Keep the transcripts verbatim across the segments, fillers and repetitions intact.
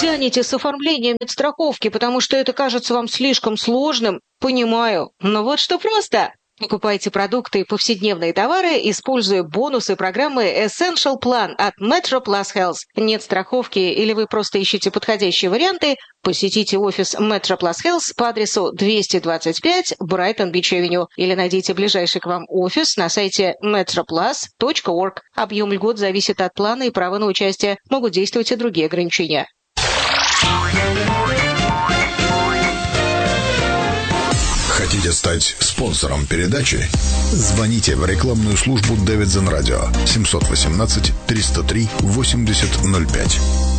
тянете с оформлением медстраховки, потому что это кажется вам слишком сложным? Понимаю. Но вот что просто. Покупайте продукты и повседневные товары, используя бонусы программы Essential Plan от Metro Plus Health. Нет страховки или вы просто ищете подходящие варианты? Посетите офис Metro Plus Health по адресу двести двадцать пять Brighton Beach Avenue или найдите ближайший к вам офис на сайте метро плас точка орг. Объем льгот зависит от плана и права на участие. Могут действовать и другие ограничения. Хотите стать спонсором передачи? Звоните в рекламную службу Davidson Radio семьсот восемнадцать триста три восемьдесят ноль пять.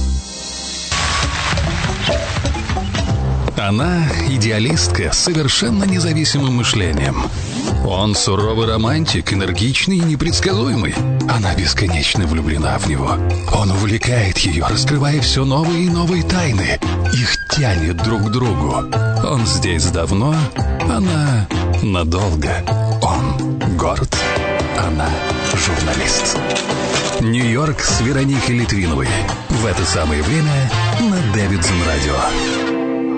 Она идеалистка с совершенно независимым мышлением. Он суровый романтик, энергичный и непредсказуемый. Она бесконечно влюблена в него. Он увлекает ее, раскрывая все новые и новые тайны. Их тянет друг к другу. Он здесь давно, она надолго. Он горд, она журналист. Нью-Йорк с Вероникой Литвиновой. В это самое время на Davidson Radio.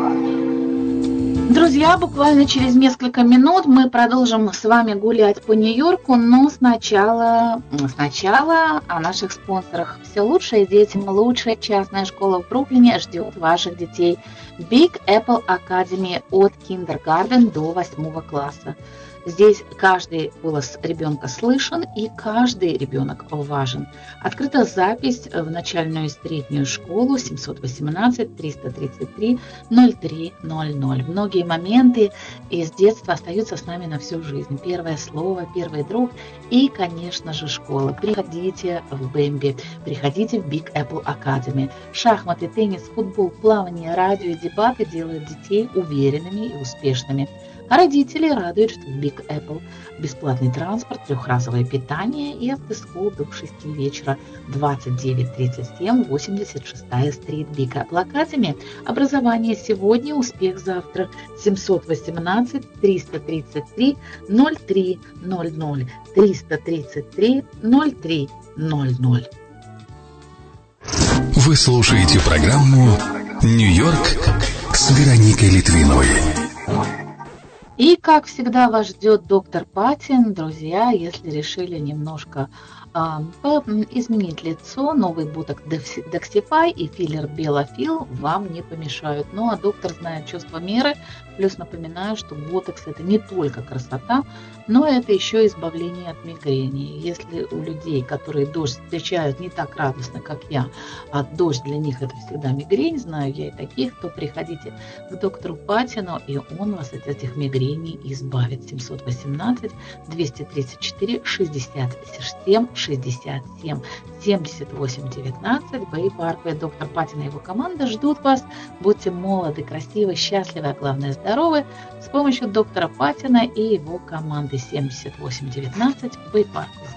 Друзья, буквально через несколько минут мы продолжим с вами гулять по Нью-Йорку, но сначала, сначала о наших спонсорах. Все лучшее детям, лучшая частная школа в Бруклине ждет ваших детей. Big Apple Academy от Kindergarten до восьмого класса. Здесь каждый голос ребенка слышен и каждый ребенок важен. Открыта запись в начальную и среднюю школу семьсот восемнадцать триста тридцать три ноль три ноль ноль. Многие моменты из детства остаются с нами на всю жизнь. Первое слово, первый друг и, конечно же, школа. Приходите в Бэмби, приходите в Big Apple Academy. Шахматы, теннис, футбол, плавание, радио и дебаты делают детей уверенными и успешными. А родители радуют, что в Big Apple бесплатный транспорт, трехразовое питание и автоскол до шести вечера. двадцать девять тридцать семь, восемьдесят шестая стрит, Big Apple Academy. Образование сегодня, успех завтра. семьсот восемнадцать триста тридцать три ноль три ноль ноль. триста тридцать три ноль три ноль ноль. Вы слушаете программу «Нью-Йорк» с Вероникой Литвиновой. И, как всегда, вас ждет доктор Патин. Друзья, если решили немножко э, изменить лицо, новый ботокс Дексифай и филлер Белофил вам не помешают. Ну, а доктор знает чувство меры. Плюс напоминаю, что ботокс – это не только красота, но это еще избавление от мигрени. Если у людей, которые дождь встречают не так радостно, как я, а дождь для них – это всегда мигрень, знаю я и таких, то приходите к доктору Патину, и он вас от этих мигрений избавит. семьсот восемнадцать двести тридцать четыре шестьдесят семь шестьдесят семь семьдесят восемь девятнадцать. Бэй Парквей, доктор Патин и его команда ждут вас. Будьте молоды, красивы, счастливы, а главное здоровы с помощью доктора Патина и его команды. Семьдесят восемь девятнадцать, Бэй Парквей.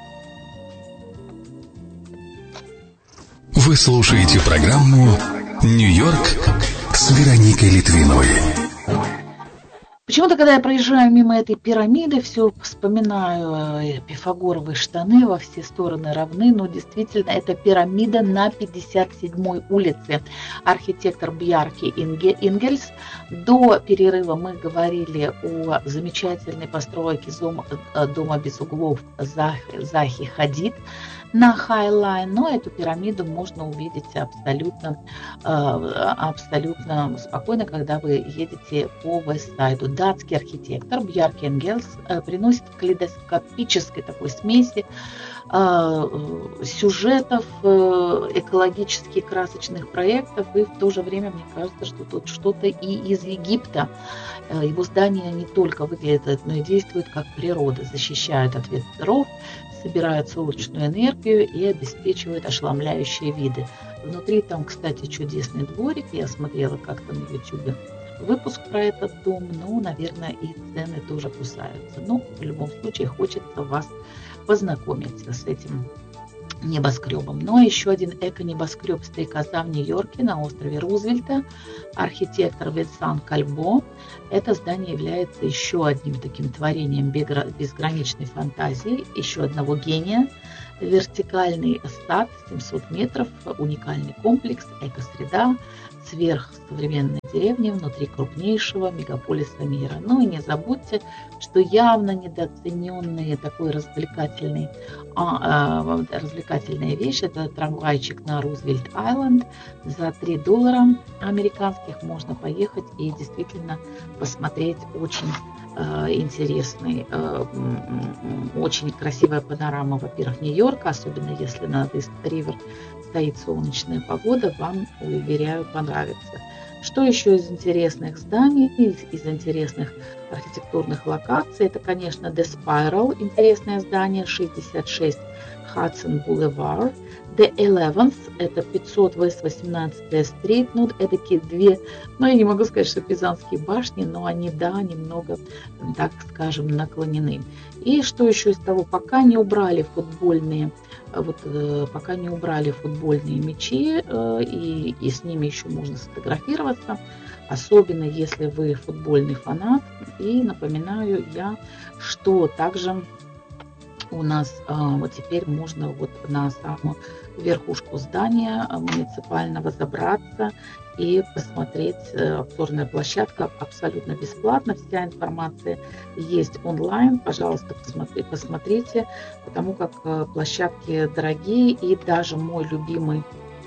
Вы слушаете программу «Нью-Йорк» с Вероникой Литвиновой. Почему-то, когда я проезжаю мимо этой пирамиды, все вспоминаю пифагоровые штаны во все стороны равны, но действительно это пирамида на пятьдесят седьмой улице. Архитектор Бьярки Ингельс. До перерыва мы говорили о замечательной постройке дома без углов Захи Хадид на Хайлайн, но эту пирамиду можно увидеть абсолютно, абсолютно спокойно, когда вы едете по Вестсайду. Датский архитектор Бьярки Ингельс приносит в калейдоскопической такой смеси сюжетов, экологически красочных проектов, и в то же время мне кажется, что тут что-то и из Египта. Его здания не только выглядят, но и действуют как природа, защищают от ветров, собирают солнечную энергию и обеспечивают ошеломляющие виды. Внутри там, кстати, чудесный дворик, я смотрела как-то на ютубе выпуск про этот дом, ну, наверное, и цены тоже кусаются. Но в любом случае хочется вас познакомиться с этим небоскребом. Ну, а еще один эко-небоскреб «Стрекоза» в Нью-Йорке на острове Рузвельта. Архитектор Винсан Кальбо. Это здание является еще одним таким творением безграничной фантазии, еще одного гения. вертикальный сад семьсот метров, уникальный комплекс, экосреда, сверхсовременная деревня внутри крупнейшего мегаполиса мира. Ну и не забудьте, что явно недооцененный такой развлекательный, а, а, развлекательная вещь — это трамвайчик на Рузвельт-Айленд. За три доллара американских можно поехать и действительно посмотреть очень интересный, очень красивая панорама, во-первых, Нью-Йорка, особенно если на Ист-Ривер стоит солнечная погода, вам, уверяю, понравится. Что еще из интересных зданий, из, из интересных архитектурных локаций? Это, конечно, The Spiral, интересное здание, шестьдесят шесть Hudson Boulevard. The Eleventh, это пятьсот восемнадцатая стрит, ну, это такие две, ну, я не могу сказать, что пизанские башни, но они, да, немного, так скажем, наклонены. И что еще из того, пока не убрали футбольные, вот, пока не убрали футбольные мячи, и, и с ними еще можно сфотографироваться, особенно если вы футбольный фанат. И напоминаю я, что также у нас а, вот теперь можно вот на самую верхушку здания муниципального забраться и посмотреть. Обзорная площадка абсолютно бесплатно. Вся информация есть онлайн. Пожалуйста, посмотри, посмотрите, потому как площадки дорогие. И даже мой любимый,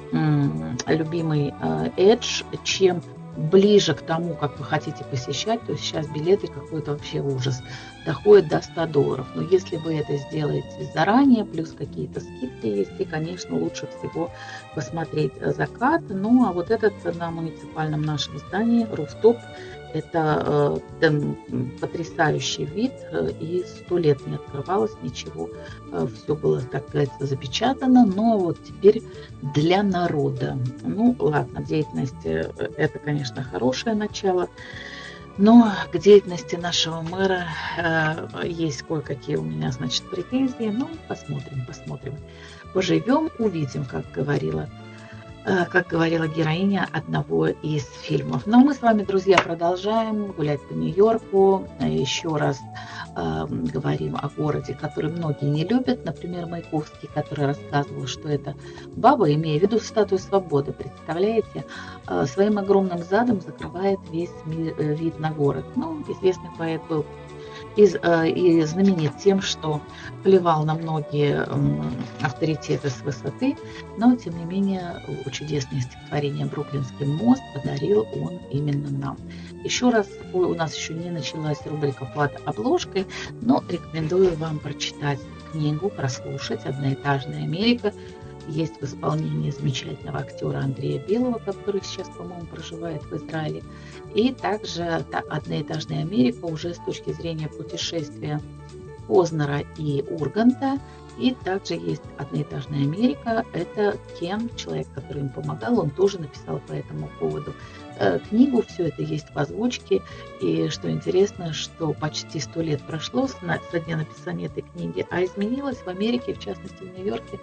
любимый Edge, чем ближе к тому, как вы хотите посещать, то сейчас билеты какой-то вообще ужас, доходят до ста долларов. Но если вы это сделаете заранее, плюс какие-то скидки есть, и, конечно, лучше всего посмотреть закат. Ну, а вот этот на муниципальном нашем здании, руфтоп, это э, потрясающий вид, э, и сто лет не открывалось ничего, э, все было, так сказать, запечатано, но вот теперь для народа. Ну, ладно, деятельность э, это, конечно, хорошее начало, но к деятельности нашего мэра э, есть кое-какие у меня, значит, претензии. Ну, посмотрим, посмотрим, поживем, увидим, как говорила. как говорила героиня одного из фильмов. Но мы с вами, друзья, продолжаем гулять по Нью-Йорку. Еще раз э, говорим о городе, который многие не любят. Например, Маяковский, который рассказывал, что это баба, имея в виду статую свободы. Представляете, э, своим огромным задом закрывает весь мир, э, вид на город. Ну, известный поэт был Из, э, и знаменит тем, что плевал на многие э, авторитеты с высоты, но, тем не менее, чудесное стихотворение «Бруклинский мост» подарил он именно нам. Еще раз, у нас еще не началась рубрика «Под обложкой», но рекомендую вам прочитать книгу, прослушать «Одноэтажная Америка». Есть в исполнении замечательного актера Андрея Белого, который сейчас, по-моему, проживает в Израиле. И также «Одноэтажная Америка» уже с точки зрения путешествия Познера и Урганта. И также есть «Одноэтажная Америка». Это Кен, человек, который им помогал, он тоже написал по этому поводу книгу. Все это есть в озвучке. И что интересно, что почти сто лет прошло со дня написания этой книги, а изменилось в Америке, в частности в Нью-Йорке,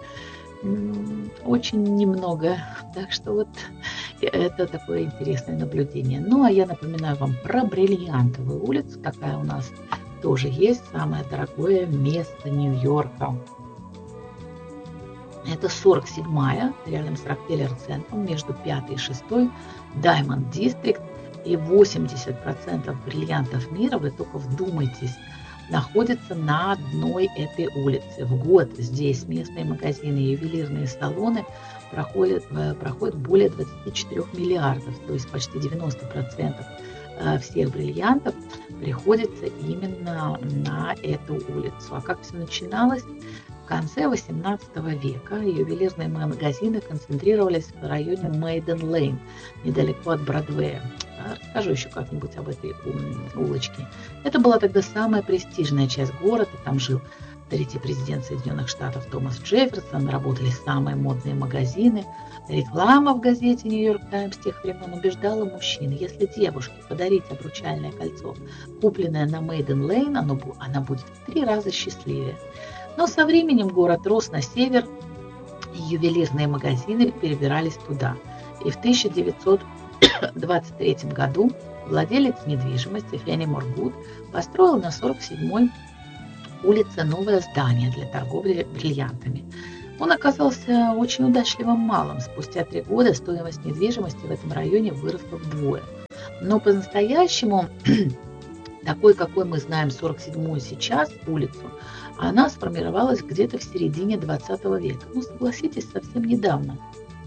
очень немного. Так что вот это такое интересное наблюдение. Ну, а я напоминаю вам про Бриллиантовую улицу. Такая у нас тоже есть. Самое дорогое место Нью-Йорка. Это сорок седьмая, рядом с Рокфеллер-центром, между пятой и шестой, Diamond District. И восемьдесят процентов бриллиантов мира, вы только вдумайтесь, находится на одной этой улице. В год здесь местные магазины и ювелирные салоны проходят, проходят более двадцати четырёх миллиардов, то есть почти девяносто процентов всех бриллиантов приходится именно на эту улицу. А как все начиналось? В конце восемнадцатого века ювелирные магазины концентрировались в районе Мейден Лейн, недалеко от Бродвея. Расскажу еще как-нибудь об этой улочке. Это была тогда самая престижная часть города. Там жил третий президент Соединенных Штатов Томас Джефферсон. Работали самые модные магазины. Реклама в газете «Нью-Йорк Таймс» тех времен убеждала мужчин: если девушке подарить обручальное кольцо, купленное на Мейден Лейн, оно, она будет в три раза счастливее. Но со временем город рос на север, и ювелирные магазины перебирались туда. И в тысяча девятьсот двадцать третьем году владелец недвижимости Фенни Моргуд построил на сорок седьмой улице новое здание для торговли бриллиантами. Он оказался очень удачливым малым. Спустя три года стоимость недвижимости в этом районе выросла вдвое. Но по-настоящему, такой, какой мы знаем сорок седьмую сейчас улицу, она сформировалась где-то в середине двадцатого века. Ну, согласитесь, совсем недавно.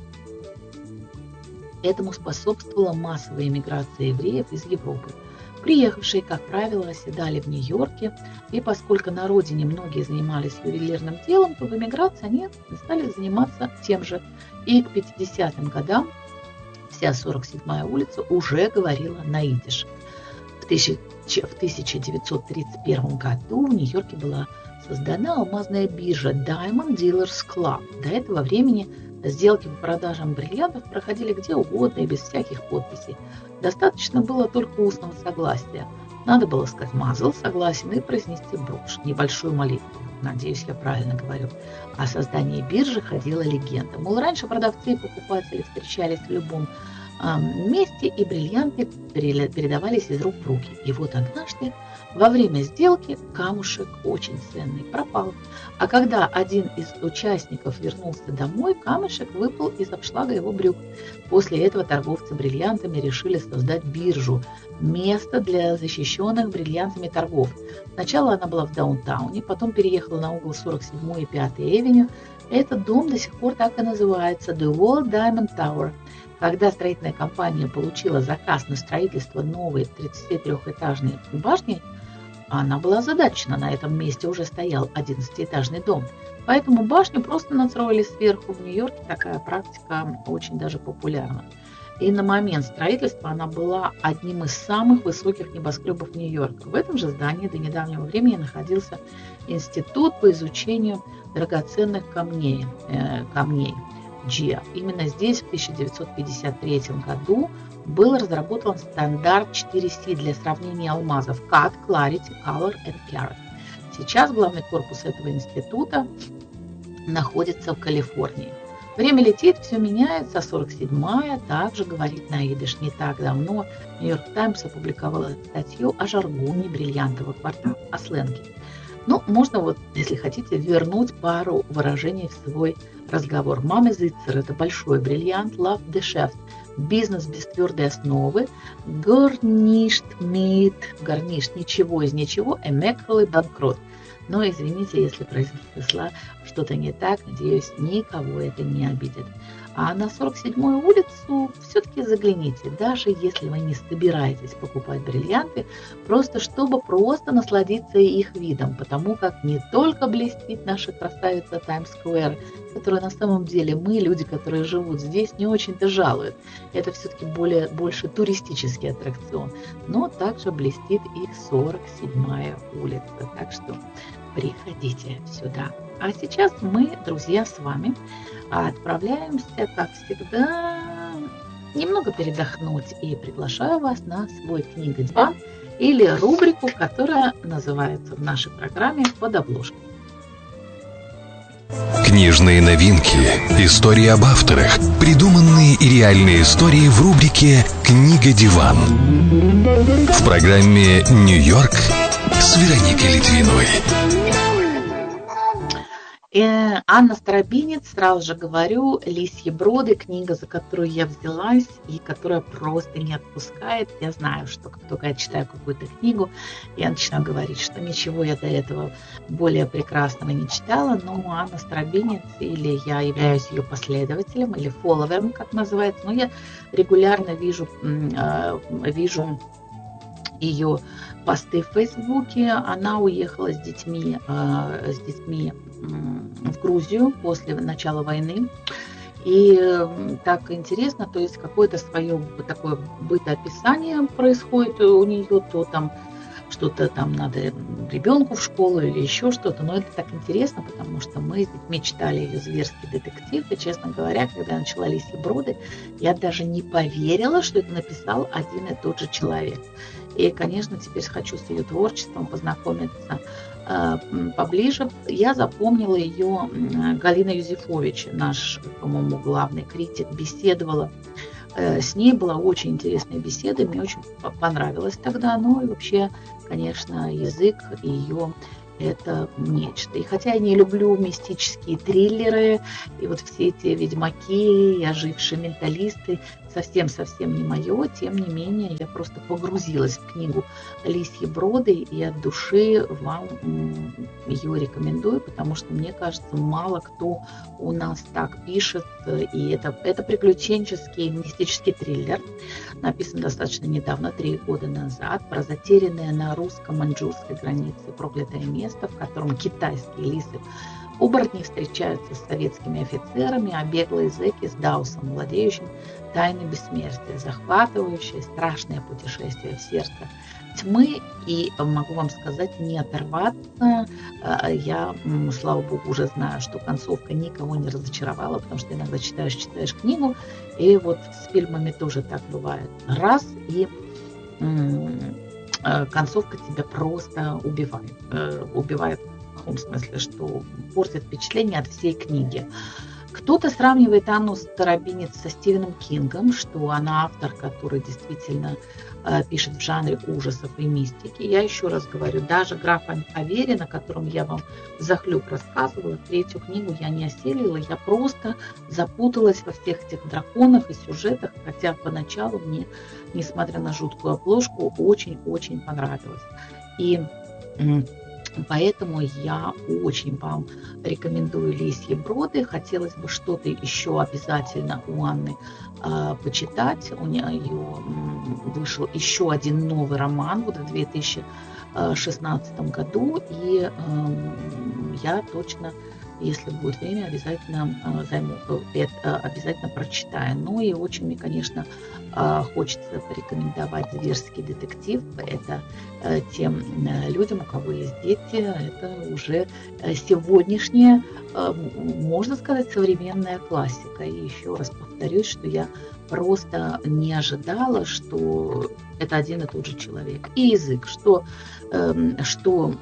Этому способствовала массовая эмиграция евреев из Европы. Приехавшие, как правило, оседали в Нью-Йорке, и поскольку на родине многие занимались ювелирным делом, то в эмиграции они стали заниматься тем же. И к пятидесятым годам вся сорок седьмая улица уже говорила на идиш. В тысяча девятьсот тридцать первом году в Нью-Йорке была создана алмазная биржа Diamond Dealers Club. До этого времени сделки по продажам бриллиантов проходили где угодно и без всяких подписей. Достаточно было только устного согласия. Надо было сказать «мазал», согласен, и произнести брошь, небольшую молитву. Надеюсь, я правильно говорю. О создании биржи ходила легенда. Мол, раньше продавцы и покупатели встречались в любом э, месте, и бриллианты передавались из рук в руки. И вот однажды во время сделки камушек очень ценный пропал. А когда один из участников вернулся домой, камешек выпал из обшлага его брюк. После этого торговцы бриллиантами решили создать биржу, место для защищенных бриллиантами торгов. Сначала она была в даунтауне, потом переехала на угол сорок седьмой и пятой авеню. Этот дом до сих пор так и называется The World Diamond Tower. Когда строительная компания получила заказ на строительство новой тридцатитрёхэтажной башни, она была озадачена. На этом месте уже стоял одиннадцатиэтажный дом. Поэтому башню просто настроили сверху. В Нью-Йорке такая практика очень даже популярна. И на момент строительства она была одним из самых высоких небоскребов Нью-Йорка. В этом же здании до недавнего времени находился институт по изучению драгоценных камней. Э, камней. джиа. Именно здесь в тысяча девятьсот пятьдесят третьем году был разработан стандарт четыре си для сравнения алмазов Cut, Clarity, Color and Carat. Сейчас главный корпус этого института находится в Калифорнии. Время летит, все меняется. сорок седьмая также говорит на идиш. Не так давно Нью-Йорк Таймс опубликовала статью о жаргоне бриллиантового квартала, о сленге. Ну, можно вот, если хотите, вернуть пару выражений в свой разговор. Маме Зицер – это большой бриллиант, love Geschäft – бизнес без твердой основы, горништ мит, горниш – ничего из ничего, эмекролый банкрот. Но извините, если произнесла что-то не так, надеюсь, никого это не обидит. А на сорок седьмую улицу все-таки загляните, даже если вы не собираетесь покупать бриллианты, просто чтобы просто насладиться их видом, потому как не только блестит наша красавица Таймс-сквер, которую на самом деле мы, люди, которые живут здесь, не очень-то жалуют. Это все-таки более, больше туристический аттракцион, но также блестит и сорок седьмая улица. Так что приходите сюда. А сейчас мы, друзья, с вами отправляемся, как всегда, немного передохнуть. И приглашаю вас на свой книга-диван или рубрику, которая называется в нашей программе «Под обложкой». Книжные новинки, истории об авторах, придуманные и реальные истории в рубрике «Книга-диван». В программе «Нью-Йорк» с Вероникой Литвиновой. Анна Старобинец, сразу же говорю, «Лисьи броды», книга, за которую я взялась и которая просто не отпускает. Я знаю, что как только я читаю какую-то книгу, я начинаю говорить, что ничего я до этого более прекрасного не читала, но Анна Старобинец, или я являюсь ее последователем, или фолловером, как называется, но я регулярно вижу, вижу ее посты в Фейсбуке. Она уехала с детьми, с детьми в Грузию после начала войны. И так интересно, то есть какое-то свое такое бытоописание происходит у нее, то там что-то там надо ребенку в школу или еще что-то. Но это так интересно, потому что мы с детьми читали ее зверский детектив. И, честно говоря, когда я начала «Лисьи броды», я даже не поверила, что это написал один и тот же человек. И, конечно, теперь хочу с ее творчеством познакомиться э, поближе. Я запомнила ее, Галина Юзефович, наш, по-моему, главный критик, беседовала э, с ней. Была очень интересная беседа, мне очень понравилось тогда. Ну и вообще, конечно, язык ее это нечто. И хотя я не люблю мистические триллеры, и вот все эти ведьмаки, и ожившие менталисты, совсем-совсем не мое, тем не менее я просто погрузилась в книгу «Лисьи броды» и от души вам ее рекомендую, потому что, мне кажется, мало кто у нас так пишет, и это, это приключенческий мистический триллер, написан достаточно недавно, три года назад, про затерянное на русско-маньчжурской границе проклятое место, в котором китайские лисы оборотни встречаются с советскими офицерами, а беглые зэки с даусом, владеющим тайной бессмертия, захватывающее страшное путешествие в сердце тьмы. И могу вам сказать, не оторваться. Я, слава богу, уже знаю, что концовка никого не разочаровала, потому что иногда читаешь, читаешь книгу, и вот с фильмами тоже так бывает. Раз, и концовка тебя просто убивает. Убивает в том смысле, что портит впечатление от всей книги. Кто-то сравнивает Анну Старобинец со Стивеном Кингом, что она автор, который действительно э, пишет в жанре ужасов и мистики. Я еще раз говорю, даже «Граф Аверин», о котором я вам захлеб рассказывала, третью книгу я не осилила, я просто запуталась во всех этих драконах и сюжетах, хотя поначалу мне, несмотря на жуткую обложку, очень-очень понравилось. И поэтому я очень вам рекомендую «Лисьи броды». Хотелось бы что-то еще обязательно у Анны э, почитать. У нее м, вышел еще один новый роман вот в две тысячи шестнадцатом году. И э, я точно, если будет время, обязательно э, займу, это обязательно прочитаю. Ну и очень мне, конечно, э, хочется порекомендовать «Зверский детектив». Это э, тем э, людям, у кого есть дети, это уже э, сегодняшняя, э, можно сказать, современная классика. И еще раз повторюсь, что я просто не ожидала, что это один и тот же человек. И язык, что, э, что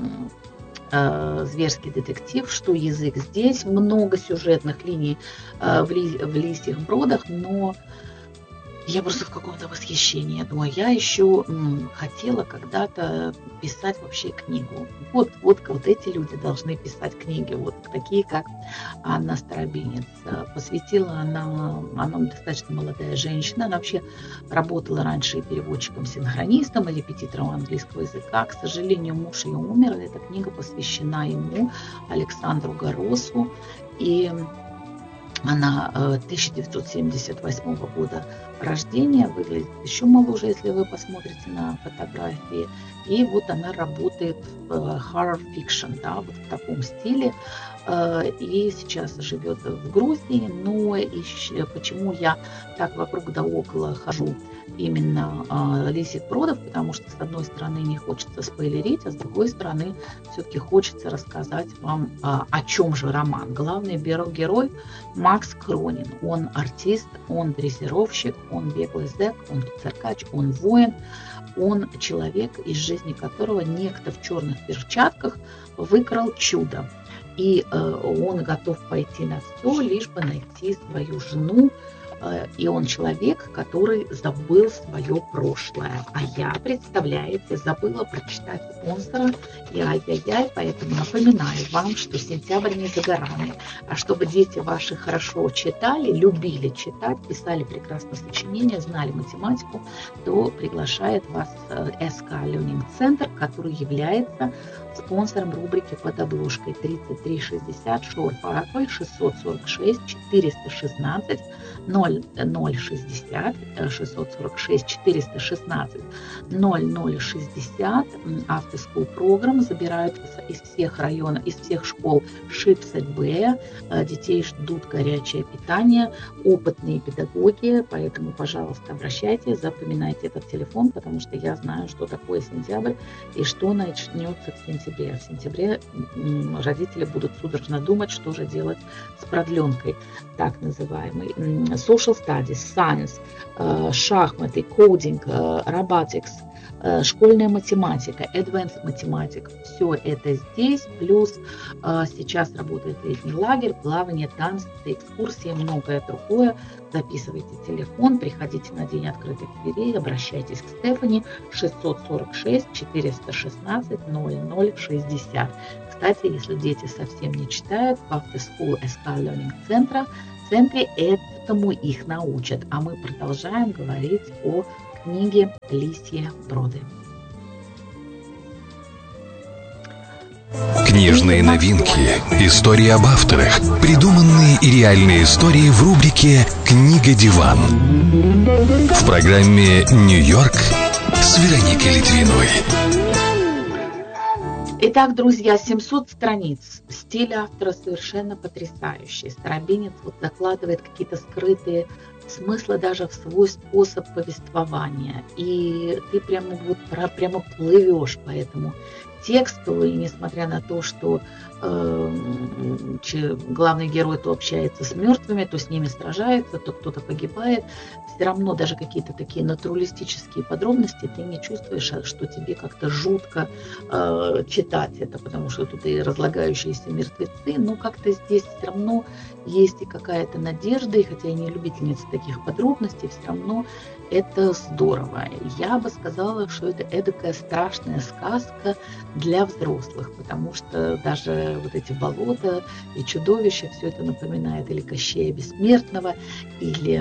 э, «Зверский детектив», что язык здесь, много сюжетных линий э, в, ли, в «Лисьих бродах», но я просто в каком-то восхищении. Я думаю, я еще м, хотела когда-то писать вообще книгу. Вот, вот, вот эти люди должны писать книги, вот такие, как Анна Старобинец. Посвятила она, она достаточно молодая женщина, она вообще работала раньше и переводчиком-синхронистом, и репетитором английского языка. К сожалению, муж ее умер, и эта книга посвящена ему, Александру Горосу. И она тысяча девятьсот семьдесят восьмого года рождения, выглядит еще моложе, если вы посмотрите на фотографии. И вот она работает в horror fiction, да, вот в таком стиле. И сейчас живет в Грузии. Но почему я так вокруг да около хожу именно «Лисьих бродов», потому что, с одной стороны, не хочется спойлерить, а с другой стороны, все-таки хочется рассказать вам, о чем же роман. Главный герой Макс Кронин. Он артист, он дрессировщик, он беглый зэк, он циркач, он воин, он человек, из жизни которого некто в черных перчатках выкрал чудо. И э, он готов пойти на все, лишь бы найти свою жену. Э, и он человек, который забыл свое прошлое. А я, представляете, забыла прочитать спонсора. И ай-яй-яй, поэтому напоминаю вам, что сентябрь не за горами. А чтобы дети ваши хорошо читали, любили читать, писали прекрасно сочинения, знали математику, то приглашает вас эс ка Learning Center, который является спонсором рубрики «Под обложкой». Тридцать три шестьдесят Шор Паракль, шестьсот сорок шесть четыреста шестнадцать ноль ноль шестьдесят шестьсот сорок шесть четыреста шестнадцать ноль ноль шестьдесят. After School Program забирают из всех районов, из всех школ Шипсет Б. Детей ждут горячее питание, опытные педагоги, поэтому, пожалуйста, обращайтесь, запоминайте этот телефон, потому что я знаю, что такое сентябрь и что начнется в сентябре. В сентябре родители будут судорожно думать, что же делать с продленкой, так называемой. Social Studies, Science, шахматы, кодинг, robotics, школьная математика, advanced математика, все это здесь, плюс сейчас работает летний лагерь, плавание, танцы, экскурсии, многое другое. Записывайте телефон, приходите на день открытых дверей, обращайтесь к Стефани, шестьсот сорок шесть четыреста шестнадцать ноль ноль шестьдесят. Кстати, если дети совсем не читают, в After School эс ка Learning Center, в центре этому их научат. А мы продолжаем говорить о книге «Лисьи броды». Книжные новинки, истории об авторах, придуманные и реальные истории в рубрике «Книга-диван». В программе «Нью-Йорк» с Вероникой Литвиновой. Итак, друзья, семьсот страниц. Стиль автора совершенно потрясающий. Старобинец вот закладывает какие-то скрытые смыслы даже в свой способ повествования. И ты прямо вот прямо плывешь по этому тексту, и несмотря на то, что э, главный герой то общается с мертвыми, то с ними сражается, то кто-то погибает, все равно даже какие-то такие натуралистические подробности ты не чувствуешь, что тебе как-то жутко э, читать это, потому что тут и разлагающиеся мертвецы, но как-то здесь все равно есть и какая-то надежда, и хотя я не любительница таких подробностей, все равно это здорово. Я бы сказала, что это эдакая страшная сказка для взрослых, потому что даже вот эти болота и чудовища, все это напоминает или Кощея Бессмертного, или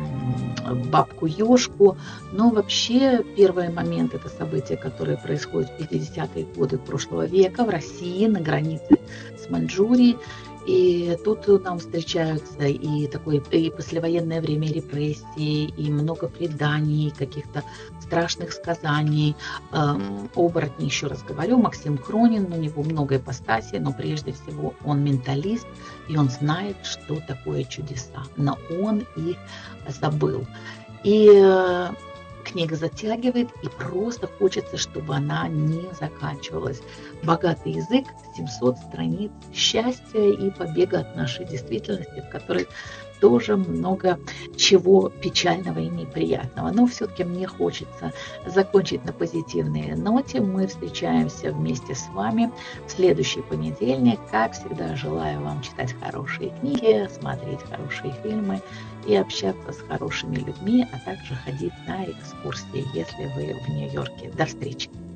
м- бабку Ёшку. Но вообще первый момент — это события, которые происходят в пятидесятые годы прошлого века в России на границе с Маньчжурией. И тут нам встречаются и такое и послевоенное время репрессий, и много преданий, каких-то страшных сказаний. Эм, оборотни, еще раз говорю, Максим Хронин, у него много ипостасей, но прежде всего он менталист, и он знает, что такое чудеса, но он их забыл. И э, книга затягивает, и просто хочется, чтобы она не заканчивалась. Богатый язык, семьсот страниц счастья и побега от нашей действительности, в которой тоже много чего печального и неприятного. Но все-таки мне хочется закончить на позитивной ноте. Мы встречаемся вместе с вами в следующий понедельник. Как всегда, желаю вам читать хорошие книги, смотреть хорошие фильмы и общаться с хорошими людьми, а также ходить на экскурсии, если вы в Нью-Йорке. До встречи!